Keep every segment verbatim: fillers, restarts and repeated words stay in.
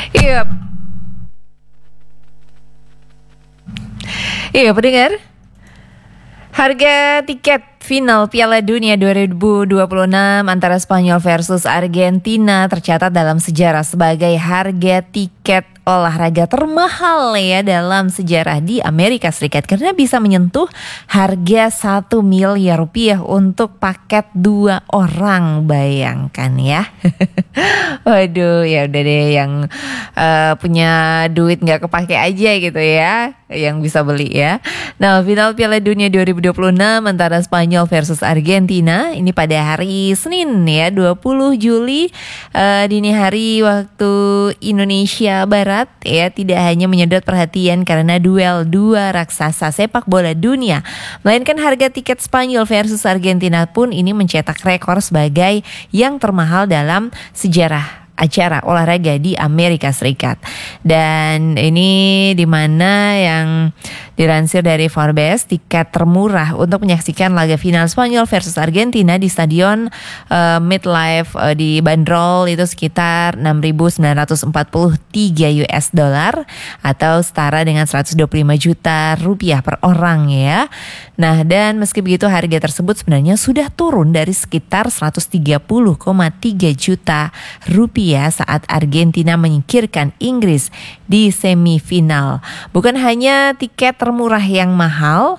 Iya. Iya, pendengar. Harga tiket final Piala Dunia dua ribu dua puluh enam antara Spanyol versus Argentina tercatat dalam sejarah sebagai harga tiket olahraga termahal ya dalam sejarah di Amerika Serikat, karena bisa menyentuh harga satu miliar rupiah untuk paket dua orang. Bayangkan ya. Waduh, ya udah deh, yang uh, punya duit nggak kepake aja gitu ya, yang bisa beli ya. Nah, final Piala Dunia dua ribu dua puluh enam antara Spanyol versus Argentina ini pada hari Senin ya, dua puluh Juli uh, dini hari waktu Indonesia Barat ya, tidak hanya menyedot perhatian karena duel dua raksasa sepak bola dunia, melainkan harga tiket Spanyol versus Argentina pun ini mencetak rekor sebagai yang termahal dalam sejarah acara olahraga di Amerika Serikat. Dan ini dimana yang dilansir dari Forbes, tiket termurah untuk menyaksikan laga final Spanyol versus Argentina di stadion uh, MetLife uh, dibanderol itu sekitar enam ribu sembilan ratus empat puluh tiga U S dollar atau setara dengan seratus dua puluh lima juta rupiah per orang ya. Nah, dan meski begitu harga tersebut sebenarnya sudah turun dari sekitar seratus tiga puluh koma tiga juta rupiah saat Argentina menyingkirkan Inggris di semifinal. Bukan hanya tiket termurah yang mahal,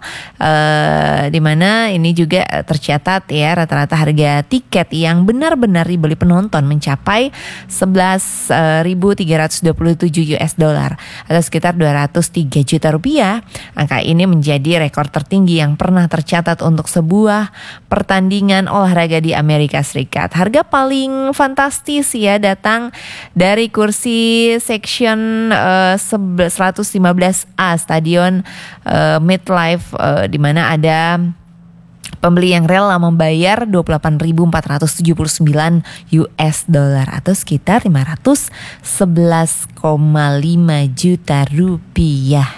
uh, di mana ini juga tercatat ya, rata-rata harga tiket yang benar-benar dibeli penonton mencapai sebelas ribu tiga ratus dua puluh tujuh U S dollar atau sekitar dua ratus tiga juta rupiah. Angka ini menjadi rekor tertinggi yang pernah tercatat untuk sebuah pertandingan olahraga di Amerika Serikat. Harga paling fantastis ya datang dari kursi section uh, seratus lima belas A stadion uh, MetLife, uh, di mana ada pembeli yang rela membayar dua puluh delapan ribu empat ratus tujuh puluh sembilan U S dollar atau sekitar lima ratus sebelas koma lima juta rupiah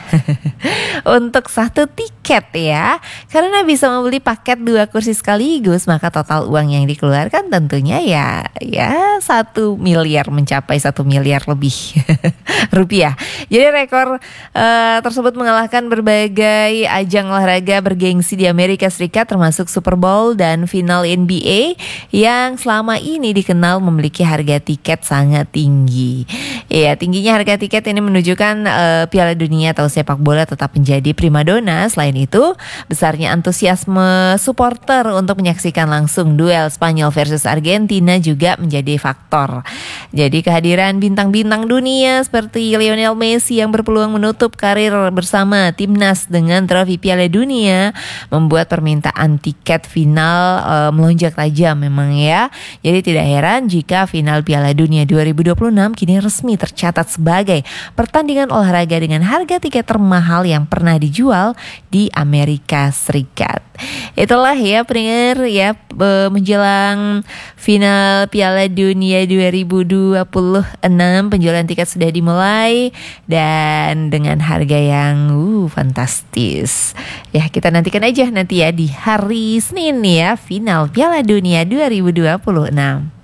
untuk satu tiket ya. Karena bisa membeli paket dua kursi sekaligus, maka total uang yang dikeluarkan tentunya ya ya satu miliar, mencapai satu miliar lebih rupiah. Jadi rekor uh, tersebut mengalahkan berbagai ajang olahraga bergengsi di Amerika Serikat termasuk Super Bowl dan final N B A yang selama ini dikenal memiliki harga tiket sangat tinggi. Ya, tingginya harga tiket ini menunjukkan uh, Piala Dunia atau sepak bola tetap menjadi primadona. Selain itu, besarnya antusiasme supporter untuk menyaksikan langsung duel Spanyol versus Argentina juga menjadi faktor. Jadi kehadiran bintang-bintang dunia seperti Lionel Messi yang berpeluang menutup karir bersama timnas dengan trofi Piala Dunia membuat permintaan tiket final uh, melonjak tajam memang ya. Jadi tidak heran jika final Piala Dunia dua ribu dua puluh enam kini resmi tercatat sebagai pertandingan olahraga dengan harga tiket termahal yang pernah dijual di Amerika Serikat. Itulah ya pendengar ya, menjelang final Piala Dunia dua ribu dua puluh enam penjualan tiket sudah dimulai dan dengan harga yang uh, fantastis. Ya, kita nantikan aja nanti ya di hari Senin ya final Piala Dunia dua ribu dua puluh enam.